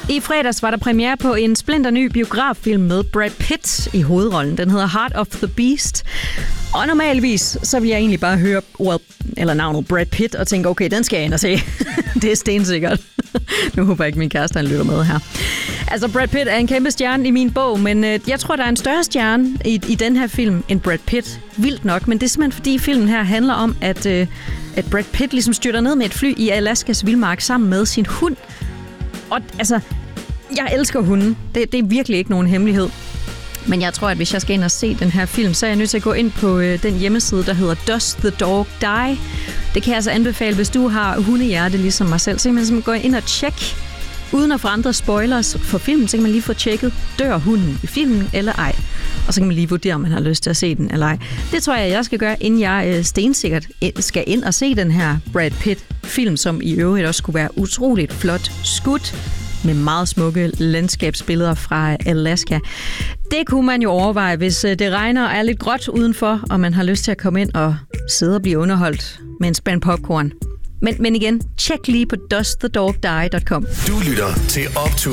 I fredags var der premiere på en splinterny biograffilm med Brad Pitt i hovedrollen. Den hedder Heart of the Beast. Og normalvis, så vil jeg egentlig bare høre navnet Brad Pitt og tænke, okay, den skal jeg ind og se. Det er stensikkert. Nu håber jeg ikke, min kæreste han lytter med her. Altså, Brad Pitt er en kæmpe stjerne i min bog, men jeg tror, der er en større stjerne i den her film end Brad Pitt. Vildt nok, men det er simpelthen fordi filmen her handler om, at Brad Pitt ligesom styrter ned med et fly i Alaskas vildmark sammen med sin hund. Og altså, jeg elsker hunden. Det er virkelig ikke nogen hemmelighed. Men jeg tror, at hvis jeg skal ind og se den her film, så er jeg nødt til at gå ind på den hjemmeside, der hedder Does the Dog Die? Det kan jeg altså anbefale, hvis du har hundehjerte ligesom mig selv. Så kan man simpelthen gå ind og tjekke, uden at få andre spoilers for filmen, så kan man lige få tjekket, dør hunden i filmen eller ej. Og så kan man lige vurdere, om man har lyst til at se den eller ej. Det tror jeg skal gøre, inden jeg stensikkert skal ind og se den her Brad Pitt-film, som i øvrigt også skulle være utroligt flot skudt med meget smukke landskabsbilleder fra Alaska. Det kunne man jo overveje, hvis det regner og er lidt gråt udenfor, og man har lyst til at komme ind og sidde og blive underholdt med en spand popcorn. Men igen, tjek lige på doesthedogdie.com. Du lytter til Optur.